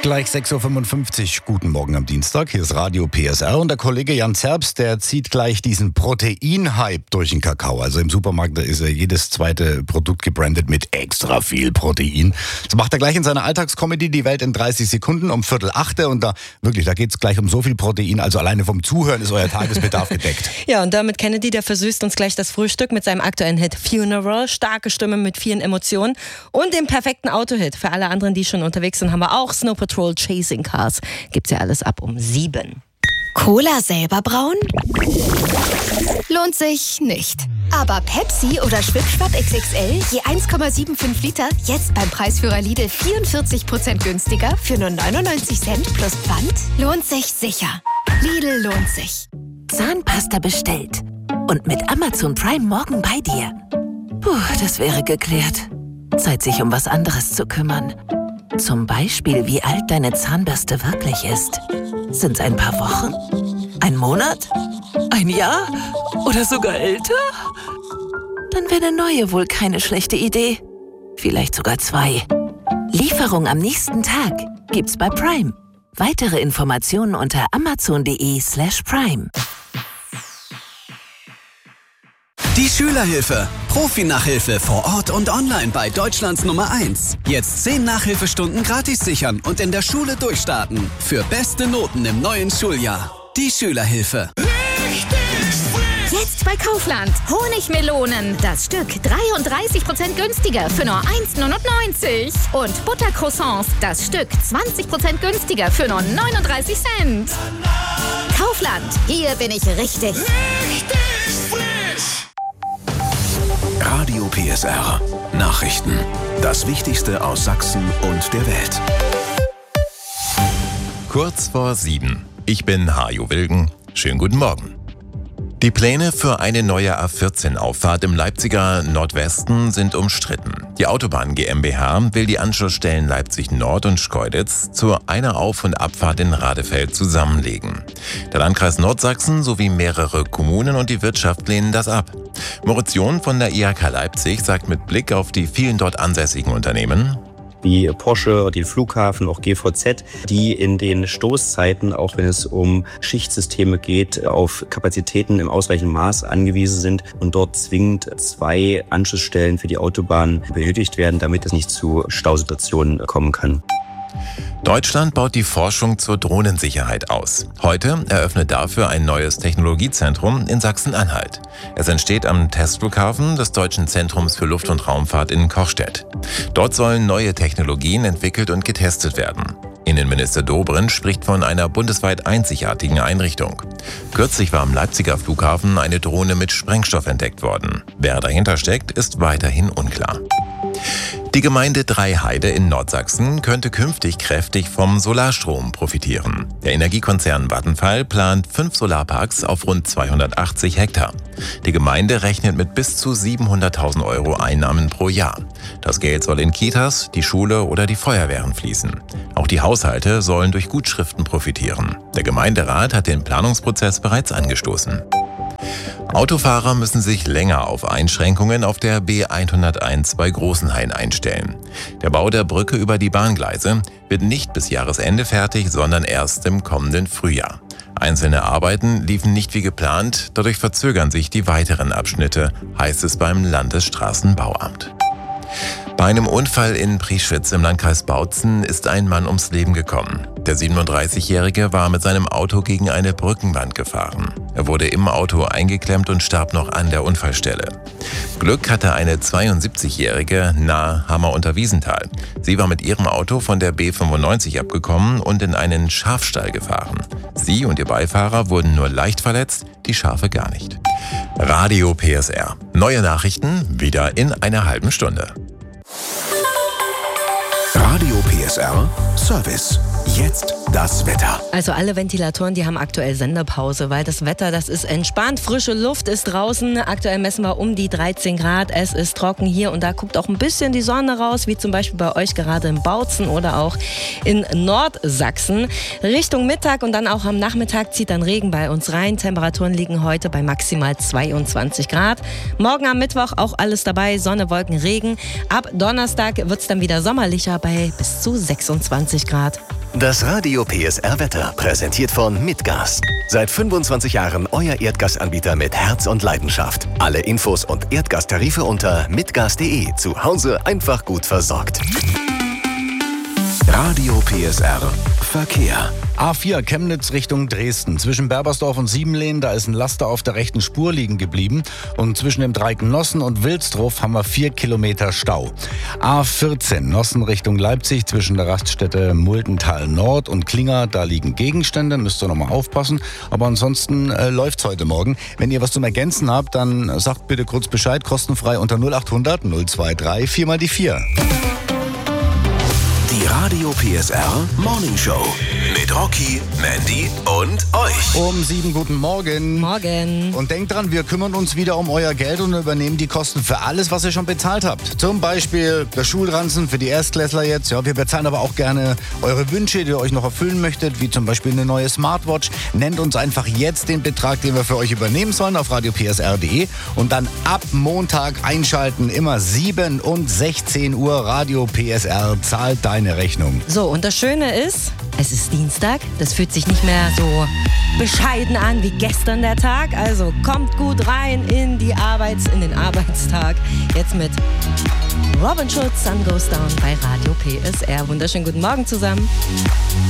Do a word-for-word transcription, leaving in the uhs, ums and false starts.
Gleich sechs Uhr fünfundfünfzig. Guten Morgen am Dienstag. Hier ist Radio P S R und der Kollege Jan Zerbst, der zieht gleich diesen Protein-Hype durch den Kakao. Also im Supermarkt, da ist ja jedes zweite Produkt gebrandet mit extra viel Protein. Das macht er gleich in seiner Alltagscomedy Die Welt in dreißig Sekunden um Viertel achte. Und da wirklich, da geht es gleich um so viel Protein. Also alleine vom Zuhören ist euer Tagesbedarf gedeckt. Ja, und damit Kennedy, der versüßt uns gleich das Frühstück mit seinem aktuellen Hit Funeral. Starke Stimme mit vielen Emotionen. Und dem perfekten Autohit. Für alle anderen, die schon unterwegs sind, haben wir auch Snow Patrol Chasing Cars. Gibt's ja alles ab um sieben. Cola selber brauen? Lohnt sich nicht. Aber Pepsi oder Schwipschwapp X X L je eins Komma fünfundsiebzig Liter jetzt beim Preisführer Lidl vierundvierzig Prozent günstiger für nur neunundneunzig Cent plus Pfand? Lohnt sich sicher. Lidl lohnt sich. Zahnpasta bestellt. Und mit Amazon Prime morgen bei dir. Puh, das wäre geklärt. Zeit, sich um was anderes zu kümmern. Zum Beispiel, wie alt deine Zahnbürste wirklich ist. Sind's ein paar Wochen? Ein Monat? Ein Jahr? Oder sogar älter? Dann wäre eine neue wohl keine schlechte Idee. Vielleicht sogar zwei. Lieferung am nächsten Tag gibt's bei Prime. Weitere Informationen unter amazon.de slash prime. Die Schülerhilfe. Profi-Nachhilfe vor Ort und online bei Deutschlands Nummer eins. Jetzt zehn Nachhilfestunden gratis sichern und in der Schule durchstarten. Für beste Noten im neuen Schuljahr. Die Schülerhilfe. Jetzt bei Kaufland. Honigmelonen. Das Stück dreiunddreißig Prozent günstiger für nur eins neunundneunzig. Und Buttercroissants. Das Stück zwanzig Prozent günstiger für nur neununddreißig Cent. Kaufland. Hier bin ich richtig. Richtig frisch. Radio P S R. Nachrichten. Das Wichtigste aus Sachsen und der Welt. Kurz vor sieben. Ich bin Hajo Wilgen. Schönen guten Morgen. Die Pläne für eine neue A vierzehn Auffahrt im Leipziger Nordwesten sind umstritten. Die Autobahn GmbH will die Anschlussstellen Leipzig Nord und Schkeuditz zu einer Auf- und Abfahrt in Radefeld zusammenlegen. Der Landkreis Nordsachsen sowie mehrere Kommunen und die Wirtschaft lehnen das ab. Moritz John von der I H K Leipzig sagt mit Blick auf die vielen dort ansässigen Unternehmen: wie Porsche, den Flughafen, auch G V Z, die in den Stoßzeiten, auch wenn es um Schichtsysteme geht, auf Kapazitäten im ausreichenden Maß angewiesen sind und dort zwingend zwei Anschlussstellen für die Autobahn benötigt werden, damit es nicht zu Stausituationen kommen kann. Deutschland baut die Forschung zur Drohnensicherheit aus. Heute eröffnet dafür ein neues Technologiezentrum in Sachsen-Anhalt. Es entsteht am Testflughafen des Deutschen Zentrums für Luft- und Raumfahrt in Kochstedt. Dort sollen neue Technologien entwickelt und getestet werden. Innenminister Dobrindt spricht von einer bundesweit einzigartigen Einrichtung. Kürzlich war am Leipziger Flughafen eine Drohne mit Sprengstoff entdeckt worden. Wer dahinter steckt, ist weiterhin unklar. Die Gemeinde Dreiheide in Nordsachsen könnte künftig kräftig vom Solarstrom profitieren. Der Energiekonzern Vattenfall plant fünf Solarparks auf rund zweihundertachtzig Hektar. Die Gemeinde rechnet mit bis zu siebenhunderttausend Euro Einnahmen pro Jahr. Das Geld soll in Kitas, die Schule oder die Feuerwehren fließen. Auch die Haushalte sollen durch Gutschriften profitieren. Der Gemeinderat hat den Planungsprozess bereits angestoßen. Autofahrer müssen sich länger auf Einschränkungen auf der B hunderteins bei Großenhain einstellen. Der Bau der Brücke über die Bahngleise wird nicht bis Jahresende fertig, sondern erst im kommenden Frühjahr. Einzelne Arbeiten liefen nicht wie geplant, dadurch verzögern sich die weiteren Abschnitte, heißt es beim Landesstraßenbauamt. Bei einem Unfall in Prieschwitz im Landkreis Bautzen ist ein Mann ums Leben gekommen. Der siebenunddreißigjährige war mit seinem Auto gegen eine Brückenwand gefahren. Er wurde im Auto eingeklemmt und starb noch an der Unfallstelle. Glück hatte eine zweiundsiebzigjährige nahe Hammer-Unterwiesenthal. Sie war mit ihrem Auto von der B fünfundneunzig abgekommen und in einen Schafstall gefahren. Sie und ihr Beifahrer wurden nur leicht verletzt, die Schafe gar nicht. Radio P S R. Neue Nachrichten wieder in einer halben Stunde. Radio P S R Service. Jetzt das Wetter. Also alle Ventilatoren, die haben aktuell Senderpause, weil das Wetter, das ist entspannt. Frische Luft ist draußen. Aktuell messen wir um die dreizehn Grad. Es ist trocken hier und da guckt auch ein bisschen die Sonne raus, wie zum Beispiel bei euch gerade in Bautzen oder auch in Nordsachsen. Richtung Mittag und dann auch am Nachmittag zieht dann Regen bei uns rein. Temperaturen liegen heute bei maximal zweiundzwanzig Grad. Morgen am Mittwoch auch alles dabei. Sonne, Wolken, Regen. Ab Donnerstag wird es dann wieder sommerlicher bei bis zu sechsundzwanzig Grad. Das Radio P S R Wetter, präsentiert von Mitgas. Seit fünfundzwanzig Jahren euer Erdgasanbieter mit Herz und Leidenschaft. Alle Infos und Erdgastarife unter mitgas punkt de. Zu Hause einfach gut versorgt. Radio P S R Verkehr. A vier Chemnitz Richtung Dresden. Zwischen Berbersdorf und Siebenlehn, da ist ein Laster auf der rechten Spur liegen geblieben. Und zwischen dem Dreieck Nossen und Wilsdruff haben wir vier Kilometer Stau. A vierzehn Nossen Richtung Leipzig, zwischen der Raststätte Muldental Nord und Klinger, da liegen Gegenstände, müsst ihr nochmal aufpassen. Aber ansonsten äh, läuft's heute Morgen. Wenn ihr was zum Ergänzen habt, dann sagt bitte kurz Bescheid, kostenfrei unter null acht hundert null zwei drei vier mal die vier. Die Radio P S R Morning Show mit Rocky, Mandy und euch. Um sieben, guten Morgen. Morgen. Und denkt dran, wir kümmern uns wieder um euer Geld und übernehmen die Kosten für alles, was ihr schon bezahlt habt. Zum Beispiel der Schulranzen für die Erstklässler jetzt. Ja, wir bezahlen aber auch gerne eure Wünsche, die ihr euch noch erfüllen möchtet, wie zum Beispiel eine neue Smartwatch. Nennt uns einfach jetzt den Betrag, den wir für euch übernehmen sollen, auf radio p s r punkt de und dann ab Montag einschalten. Immer sieben und sechzehn Uhr. Radio P S R zahlt deine Rechnung. So, und das Schöne ist, es ist Dienstag. Das fühlt sich nicht mehr so bescheiden an wie gestern der Tag. Also kommt gut rein in, die Arbeits-, in den Arbeitstag. Jetzt mit Robin Schulz, Sun Goes Down bei Radio P S R. Wunderschönen guten Morgen zusammen.